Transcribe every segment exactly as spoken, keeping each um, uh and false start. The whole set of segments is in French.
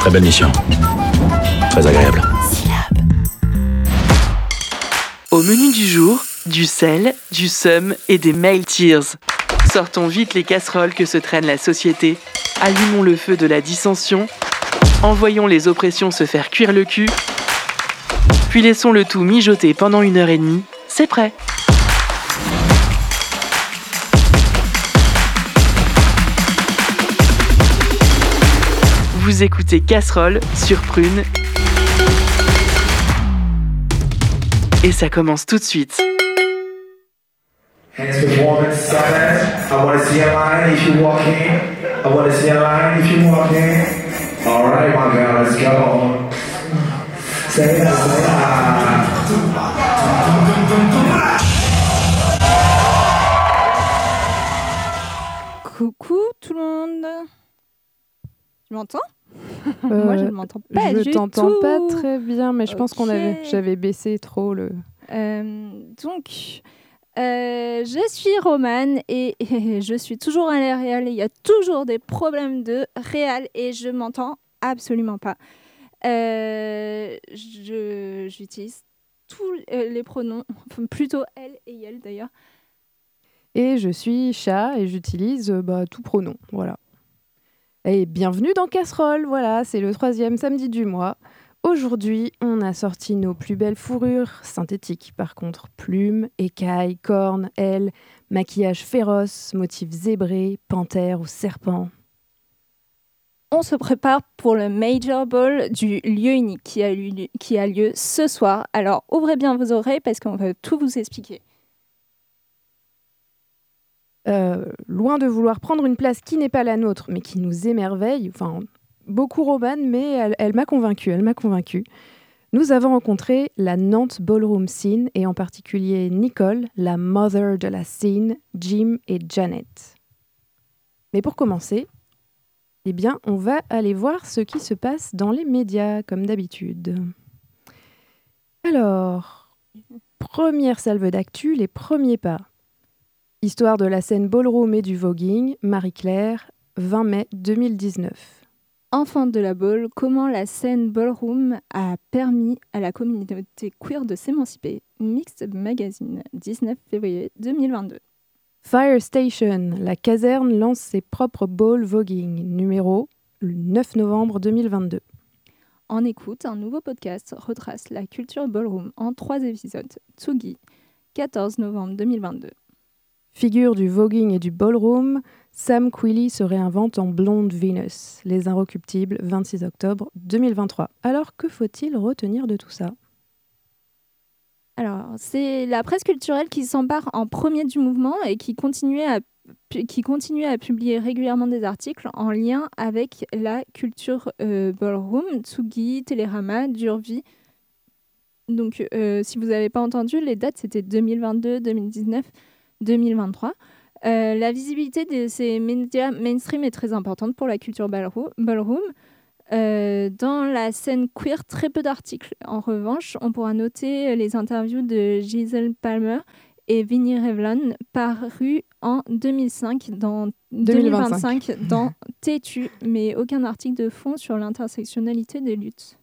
Très belle mission. Très agréable. Au menu du jour, du sel, du seum et des male tears. Sortons vite les casseroles que se traîne la société. Allumons le feu de la dissension. Envoyons les oppressions se faire cuire le cul. Puis laissons le tout mijoter pendant une heure et demie. C'est prêt. Vous écoutez Casserole sur Prune. Et ça commence tout de suite. Hands performance seven. I want to see a line if you walk in. I want to see a line if you walk in. All right, my girl, let's go. Say that, say that. Coucou tout le monde. Tu m'entends ? Euh, Moi, je ne m'entends pas du tout. Je t'entends pas très bien, mais je pense Ok. qu'on avait, j'avais baissé trop le... Euh, donc, euh, je suis Romane et, et je suis toujours à la réal. Il y a toujours des problèmes de réal et je m'entends absolument pas. Euh, je, j'utilise tous euh, les pronoms, enfin, plutôt elle et elle d'ailleurs. Et je suis chat et j'utilise euh, bah, tout pronom, voilà. Et bienvenue dans Casserole, voilà, c'est le troisième samedi du mois. Aujourd'hui, on a sorti nos plus belles fourrures, synthétiques par contre, plumes, écailles, cornes, ailes, maquillage féroce, motifs zébrés, panthère ou serpent. On se prépare pour le Major Ball du lieu unique qui a, lieu, qui a lieu ce soir. Alors ouvrez bien vos oreilles parce qu'on va tout vous expliquer. Euh, loin de vouloir prendre une place qui n'est pas la nôtre, mais qui nous émerveille, enfin, beaucoup Romane, mais elle, elle m'a convaincue, elle m'a convaincue. Nous avons rencontré la Nantes Ballroom Scene, et en particulier Nicole, la mother de la scene, Jim et Janet. Mais pour commencer, eh bien, on va aller voir ce qui se passe dans les médias, comme d'habitude. Alors, première salve d'actu, les premiers pas. Histoire de la scène ballroom et du voguing, Marie-Claire, vingt mai deux mille dix-neuf. Enfant de la ball, comment la scène ballroom a permis à la communauté queer de s'émanciper. Mixed Magazine, dix-neuf février deux mille vingt-deux. Fire Station, la caserne lance ses propres balls voguing, numéro le neuf novembre deux mille vingt-deux. En écoute, un nouveau podcast retrace la culture ballroom en trois épisodes. Tsugi, quatorze novembre deux mille vingt-deux. Figure du voguing et du ballroom, Sam Quilly se réinvente en Blonde Venus, Les Inrecuptibles, vingt-six octobre deux mille vingt-trois. Alors, que faut-il retenir de tout ça ? Alors, c'est la presse culturelle qui s'empare en premier du mouvement et qui continue à, qui continue à publier régulièrement des articles en lien avec la culture euh, ballroom, Tsugi, Télérama, Durvi. Donc, euh, si vous n'avez pas entendu, les dates, c'était deux mille vingt-deux, deux mille dix-neuf, deux mille vingt-trois. Euh, la visibilité de ces médias mainstream est très importante pour la culture ballroom. ballroom. Euh, dans la scène queer, très peu d'articles. En revanche, on pourra noter les interviews de Giselle Palmer et Vinnie Revlon parus en deux mille cinq dans deux mille vingt-cinq dans Têtu, mais aucun article de fond sur l'intersectionnalité des luttes.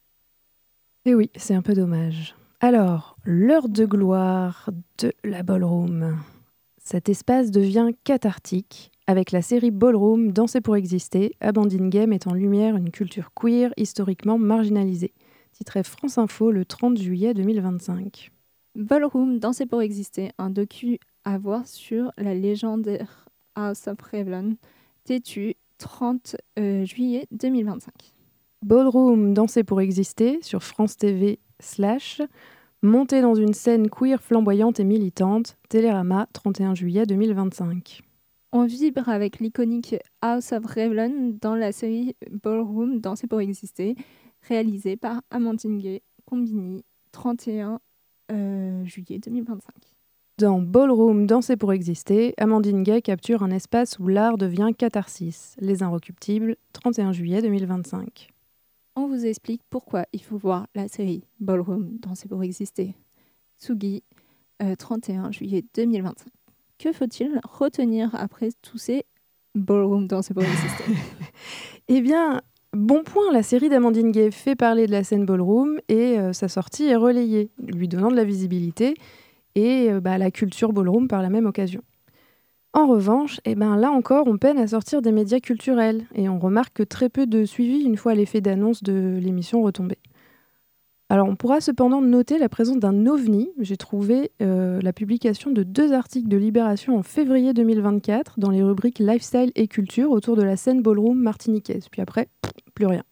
Et oui, c'est un peu dommage. Alors, l'heure de gloire de la ballroom. Cet espace devient cathartique avec la série Ballroom, Danser pour exister, Abandon Game met en lumière une culture queer historiquement marginalisée. Titré France Info le trente juillet deux mille vingt-cinq. Ballroom, Danser pour exister, un docu à voir sur la légendaire House of Revlon, Têtu, trente juillet deux mille vingt-cinq. Ballroom, Danser pour exister, sur France T V slash, monter dans une scène queer flamboyante et militante, Télérama, trente et un juillet deux mille vingt-cinq. On vibre avec l'iconique House of Revlon dans la série Ballroom, Danser pour exister, réalisée par Amandine Gay, Combini, trente et un juillet deux mille vingt-cinq. Dans Ballroom, Danser pour exister, Amandine Gay capture un espace où l'art devient catharsis, Les Inrecuptibles, trente et un juillet deux mille vingt-cinq. On vous explique pourquoi il faut voir la série Ballroom, Danser pour exister. Tsugi, euh, trente et un juillet deux mille vingt-cinq. Que faut-il retenir après tous ces Ballroom, Danser pour exister? Eh bien, Bon point, la série d'Amandine Gay fait parler de la scène ballroom et euh, sa sortie est relayée, lui donnant de la visibilité et euh, bah, la culture ballroom par la même occasion. En revanche, eh ben, là encore, on peine à sortir des médias culturels et on remarque que très peu de suivi une fois l'effet d'annonce de l'émission retombé. Alors, on pourra cependant noter la présence d'un ovni. J'ai trouvé euh, la publication de deux articles de Libération en février deux mille vingt-quatre dans les rubriques Lifestyle et Culture autour de la scène ballroom martiniquaise. Puis après, plus rien.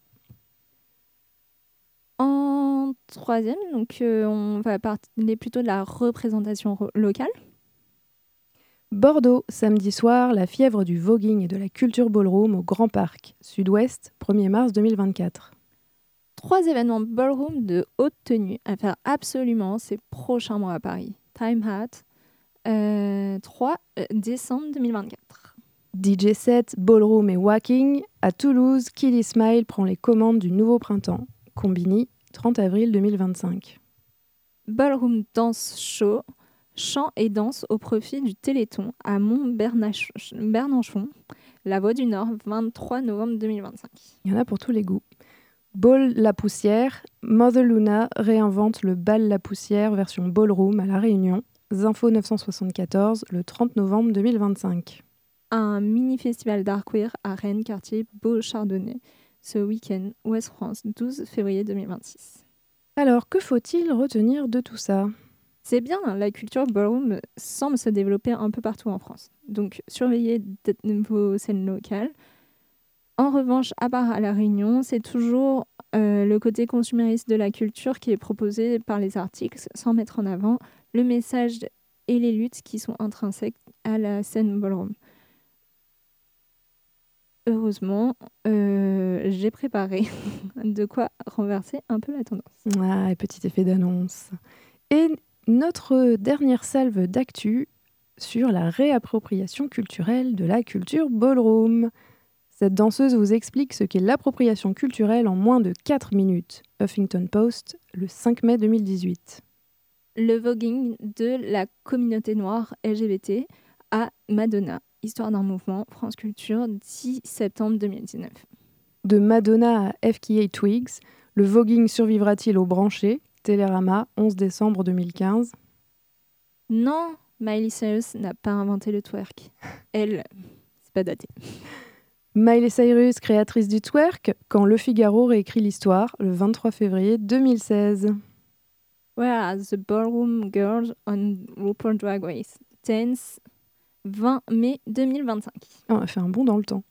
En troisième, donc, euh, on va parler plutôt de la représentation ro- locale. Bordeaux, samedi soir, la fièvre du voguing et de la culture ballroom au Grand Parc, Sud-Ouest, premier mars deux mille vingt-quatre. Trois événements ballroom de haute tenue à faire absolument ces prochains mois à Paris. Time Hat, euh, trois décembre deux mille vingt-quatre. D J set, ballroom et walking. À Toulouse, Killy Smile prend les commandes du nouveau printemps. Combini, trente avril deux mille vingt-cinq. Ballroom Dance Show, chant et danse au profit du Téléthon à Mont-Bernanchon, La Voix du Nord, vingt-trois novembre deux mille vingt-cinq. Il y en a pour tous les goûts. Ball La Poussière, Mother Luna réinvente le bal La Poussière version ballroom à La Réunion. Zinfo neuf cent soixante-quatorze, le trente novembre deux mille vingt-cinq. Un mini-festival d'art queer à Rennes, quartier Beau-Chardonnay, ce week-end, Ouest France, douze février deux mille vingt-six. Alors, que faut-il retenir de tout ça ? C'est bien, la culture ballroom semble se développer un peu partout en France. Donc, surveillez de vos scènes locales. En revanche, à part à La Réunion, c'est toujours euh, le côté consumériste de la culture qui est proposé par les articles, sans mettre en avant le message et les luttes qui sont intrinsèques à la scène ballroom. Heureusement, euh, j'ai préparé de quoi renverser un peu la tendance. Ah, petit effet d'annonce. Et notre dernière salve d'actu sur la réappropriation culturelle de la culture ballroom. Cette danseuse vous explique ce qu'est l'appropriation culturelle en moins de quatre minutes. Huffington Post, le cinq mai deux mille dix-huit. Le voguing de la communauté noire L G B T à Madonna. Histoire d'un mouvement, France Culture, dix septembre deux mille dix-neuf. De Madonna à F K A Twigs, le voguing survivra-t-il au branché ? Télérama, onze décembre deux mille quinze. Non, Miley Cyrus n'a pas inventé le twerk. Elle, c'est pas daté. Miley Cyrus, créatrice du twerk, quand Le Figaro réécrit l'histoire, le vingt-trois février deux mille seize. Where are the ballroom girls on RuPaul Drag Race? Dance, vingt mai deux mille vingt-cinq. On a fait un bond dans le temps.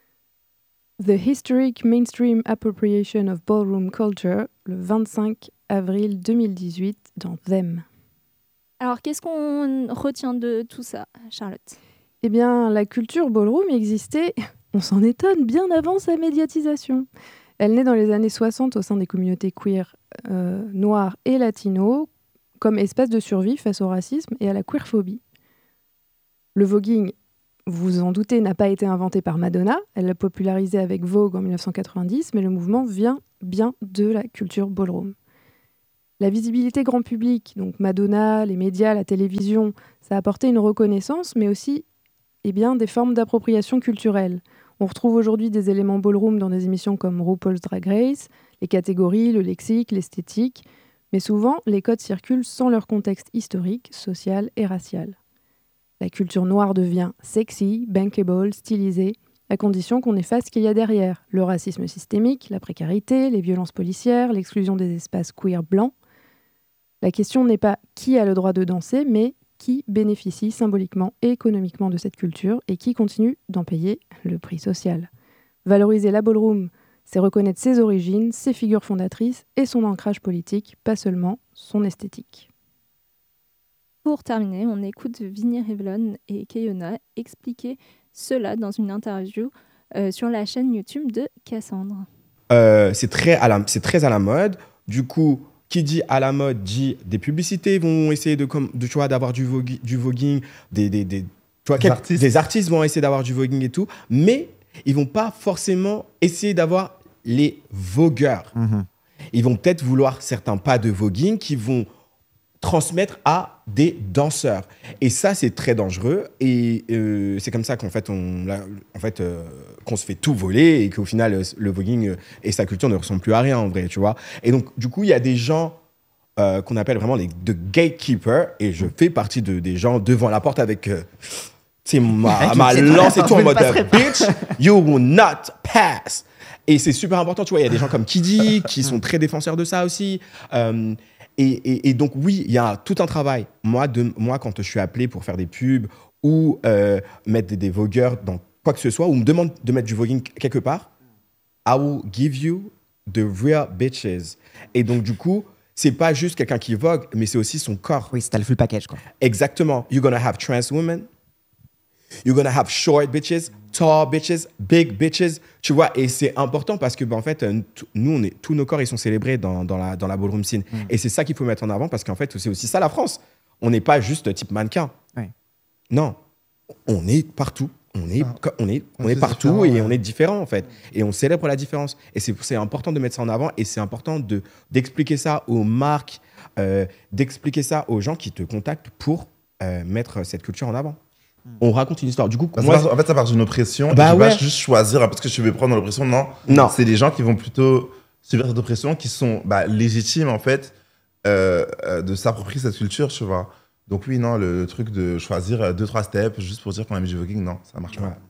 The Historic Mainstream Appropriation of Ballroom Culture, le vingt-cinq avril deux mille dix-huit, dans Them. Alors, qu'est-ce qu'on retient de tout ça, Charlotte ? Eh bien, la culture ballroom existait, on s'en étonne, bien avant sa médiatisation. Elle naît dans les années soixante au sein des communautés queer euh, noires et latinos, comme espace de survie face au racisme et à la queerphobie. Le voguing, vous vous en doutez, n'a pas été inventé par Madonna. Elle l'a popularisé avec Vogue en dix-neuf cent quatre-vingt-dix, mais le mouvement vient bien de la culture ballroom. La visibilité grand public, donc Madonna, les médias, la télévision, ça a apporté une reconnaissance, mais aussi eh bien, des formes d'appropriation culturelle. On retrouve aujourd'hui des éléments ballroom dans des émissions comme RuPaul's Drag Race, les catégories, le lexique, l'esthétique, mais souvent, les codes circulent sans leur contexte historique, social et racial. La culture noire devient sexy, bankable, stylisée, à condition qu'on efface ce qu'il y a derrière. Le racisme systémique, la précarité, les violences policières, l'exclusion des espaces queer blancs. La question n'est pas qui a le droit de danser, mais qui bénéficie symboliquement et économiquement de cette culture et qui continue d'en payer le prix social. Valoriser la ballroom, c'est reconnaître ses origines, ses figures fondatrices et son ancrage politique, pas seulement son esthétique. Pour terminer, on écoute Vinnie Revlon et Keyona expliquer cela dans une interview euh, sur la chaîne YouTube de Cassandre. Euh, c'est, très à la, c'est très à la mode. Du coup, qui dit à la mode dit des publicités vont essayer de, de, tu vois, d'avoir du, vogue, du voguing, des, des, des, tu vois, des, quelques, artistes. des artistes vont essayer d'avoir du voguing et tout, mais ils ne vont pas forcément essayer d'avoir les vogueurs. Mm-hmm. Ils vont peut-être vouloir certains pas de voguing qui vont transmettre à des danseurs. Et ça, c'est très dangereux. Et euh, c'est comme ça qu'en fait, on, là, en fait, euh, qu'on se fait tout voler et qu'au final, le voguing et sa culture ne ressemblent plus à rien, en vrai, tu vois. Et donc, du coup, il y a des gens euh, qu'on appelle vraiment les de gatekeepers. Et je fais partie de, des gens devant la porte avec... Euh, c'est ma, ma lance et tout en mode « Bitch, you will not pass ». Et c'est super important, tu vois. Il y a des gens comme Kiddy qui sont très défenseurs de ça aussi. Euh, et, et, et donc, oui, il y a tout un travail. Moi, de, moi, quand je suis appelé pour faire des pubs ou euh, mettre des, des vogueurs dans quoi que ce soit, ou me demande de mettre du voguing quelque part, I will give you the real bitches. Et donc, du coup, c'est pas juste quelqu'un qui vogue, mais c'est aussi son corps. Oui, c'est le full package, quoi. Exactement. You're gonna have trans women. You're gonna have short bitches, tall bitches, big bitches. Tu vois, et c'est important parce que, ben, en fait, nous, on est, tous nos corps, ils sont célébrés dans, dans, la, dans la ballroom scene. Mm. Et c'est ça qu'il faut mettre en avant parce qu'en fait, c'est aussi ça la France. On n'est pas juste type mannequin. Oui. Non. On est partout. On est, ah. on est, on, on est partout et ouais. on est différent, en fait. Et on célèbre la différence. Et c'est, c'est important de mettre ça en avant et c'est important de, d'expliquer ça aux marques, euh, d'expliquer ça aux gens qui te contactent pour euh, mettre cette culture en avant. On raconte une histoire. Du coup, moi, part, en fait, ça part d'une oppression. Bah tu ouais. vas juste choisir parce que tu veux prendre l'oppression. Non. Non. C'est des gens qui vont plutôt subir cette oppression, qui sont bah, légitimes, en fait, euh, euh, de s'approprier cette culture, tu vois. Donc oui, non, le, le truc de choisir deux, trois steps juste pour dire qu'on a mis du voguing, non, ça marche pas. Ouais.